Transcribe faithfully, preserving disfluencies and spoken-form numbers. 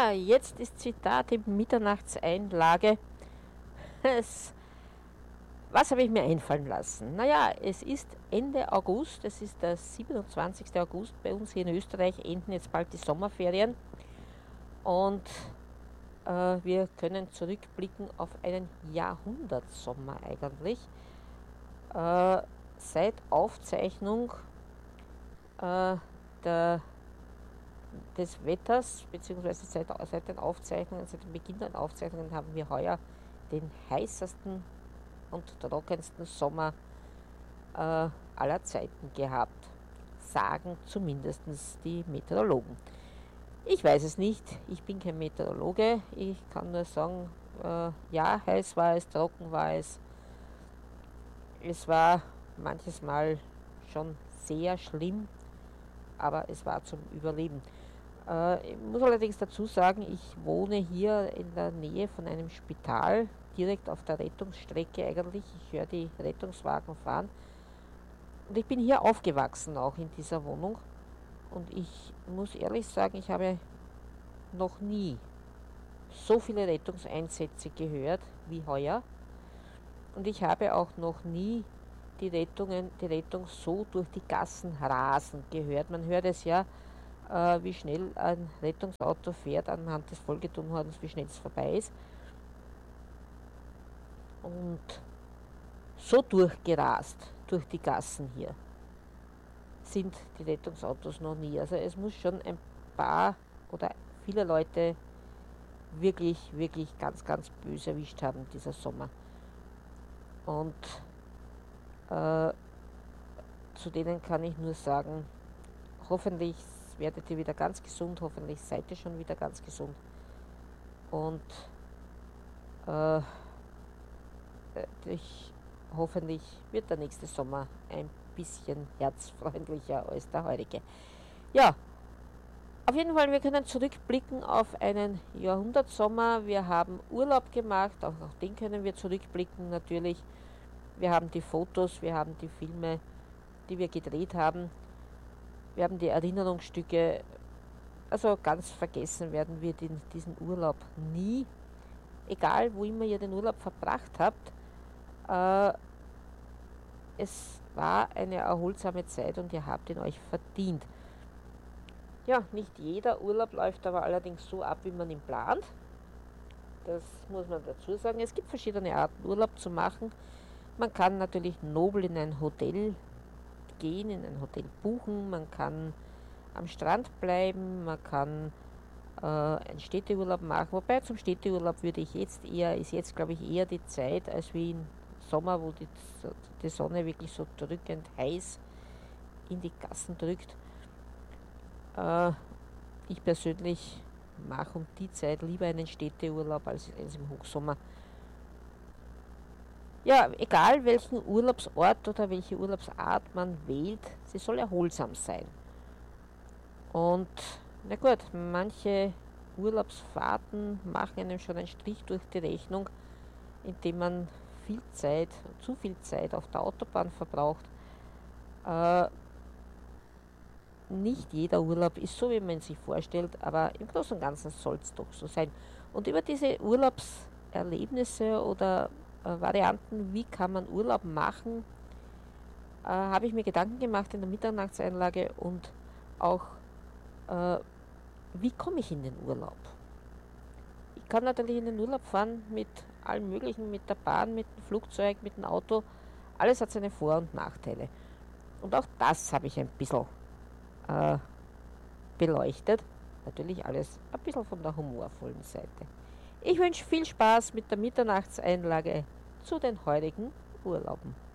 Ja, jetzt ist sie da, die Mitternachtseinlage. Es, was habe ich mir einfallen lassen? Naja, es ist Ende August, es ist der siebenundzwanzigste August. Bei uns hier in Österreich enden jetzt bald die Sommerferien und äh, wir können zurückblicken auf einen Jahrhundertsommer eigentlich. Äh, seit Aufzeichnung äh, der, des Wetters, beziehungsweise seit, seit den Aufzeichnungen, seit dem Beginn der Aufzeichnungen haben wir heuer den heißesten und trockensten Sommer äh, aller Zeiten gehabt, sagen zumindest die Meteorologen. Ich weiß es nicht, ich bin kein Meteorologe, ich kann nur sagen, äh, ja, heiß war es, trocken war es, es war manches Mal schon sehr schlimm, aber es war zum Überleben. Äh, ich muss allerdings dazu sagen, ich wohne hier in der Nähe von einem Spital, direkt auf der Rettungsstrecke eigentlich. Ich höre die Rettungswagen fahren. Und ich bin hier aufgewachsen, auch in dieser Wohnung. Und ich muss ehrlich sagen, ich habe noch nie so viele Rettungseinsätze gehört wie heuer. Und ich habe auch noch nie die Rettungen, die Rettung so durch die Gassen rasen gehört. Man hört es ja, äh, wie schnell ein Rettungsauto fährt anhand des Folgetonhorns, wie schnell es vorbei ist. Und so durchgerast durch die Gassen hier sind die Rettungsautos noch nie. Also es muss schon ein paar oder viele Leute wirklich, wirklich ganz, ganz böse erwischt haben, dieser Sommer. Und äh, zu denen kann ich nur sagen, hoffentlich werdet ihr wieder ganz gesund, hoffentlich seid ihr schon wieder ganz gesund. Und äh, ich, hoffentlich wird der nächste Sommer ein bisschen herzfreundlicher als der heutige. Ja, auf jeden Fall, wir können zurückblicken auf einen Jahrhundertsommer. Wir haben Urlaub gemacht, auch auf den können wir zurückblicken natürlich. Wir haben die Fotos, wir haben die Filme, die wir gedreht haben. Wir haben die Erinnerungsstücke. Also ganz vergessen werden wir den, diesen Urlaub nie. Egal, wo immer ihr den Urlaub verbracht habt. Äh, es war eine erholsame Zeit und ihr habt ihn euch verdient. Ja, nicht jeder Urlaub läuft aber allerdings so ab, wie man ihn plant. Das muss man dazu sagen. Es gibt verschiedene Arten, Urlaub zu machen. Man kann natürlich nobel in ein Hotel gehen, in ein Hotel buchen. Man kann am Strand bleiben. Man kann äh, einen Städteurlaub machen. Wobei zum Städteurlaub würde ich jetzt eher, ist jetzt glaube ich eher die Zeit, als wie im Sommer, wo die, die Sonne wirklich so drückend heiß in die Gassen drückt. Äh, ich persönlich mache um die Zeit lieber einen Städteurlaub als, als im Hochsommer. Ja, egal welchen Urlaubsort oder welche Urlaubsart man wählt, sie soll erholsam sein. Und na gut, manche Urlaubsfahrten machen einem schon einen Strich durch die Rechnung, indem man viel Zeit, zu viel Zeit auf der Autobahn verbraucht. Äh, nicht jeder Urlaub ist so, wie man sich vorstellt, aber im Großen und Ganzen soll es doch so sein. Und über diese Urlaubserlebnisse oder äh, Varianten, wie kann man Urlaub machen, äh, habe ich mir Gedanken gemacht in der Mitternachtseinlage und auch, äh, wie komme ich in den Urlaub? Ich kann natürlich in den Urlaub fahren mit allem Möglichen, mit der Bahn, mit dem Flugzeug, mit dem Auto. Alles hat seine Vor- und Nachteile. Und auch das habe ich ein bisschen äh, beleuchtet. Natürlich alles ein bisschen von der humorvollen Seite. Ich wünsche viel Spaß mit der Mitternachtseinlage zu den heutigen Urlauben.